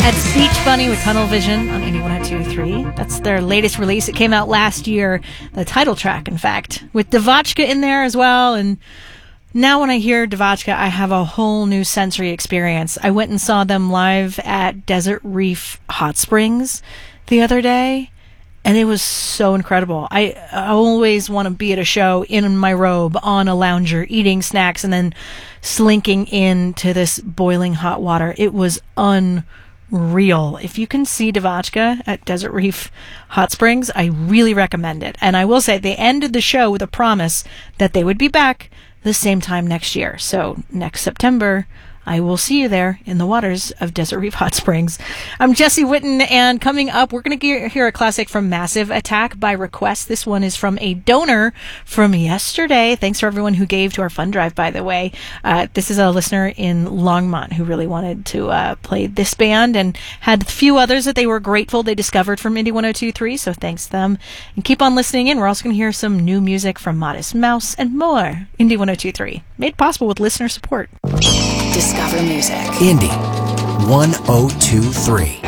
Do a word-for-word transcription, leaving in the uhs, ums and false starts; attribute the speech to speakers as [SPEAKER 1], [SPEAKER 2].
[SPEAKER 1] That's Beach Bunny with Tunnel Vision on Indie one oh two point three. That's their latest release. It came out last year, the title track, in fact, with Devotchka in there as well. And now when I hear Devotchka, I have a whole new sensory experience. I went and saw them live at Desert Reef Hot Springs the other day, and it was so incredible. I, I always want to be at a show in my robe, on a lounger, eating snacks, and then slinking into this boiling hot water. It was unreal. If you can see Devotchka at Desert Reef Hot Springs, I really recommend it. And I will say, they ended the show with a promise that they would be back the same time next year. So next September, I will see you there in the waters of Desert Reef Hot Springs. I'm Jesse Witten, and coming up, we're going to hear a classic from Massive Attack by request. This one is from a donor from yesterday. Thanks for everyone who gave to our fund drive, by the way. Uh, this is a listener in Longmont who really wanted to uh, play this band and had a few others that they were grateful they discovered from Indie one oh two point three, so thanks to them. And keep on listening in. We're also going to hear some new music from Modest Mouse and more. Indie one oh two point three, made possible with listener support.
[SPEAKER 2] Discover music.
[SPEAKER 3] Indie one oh two point three.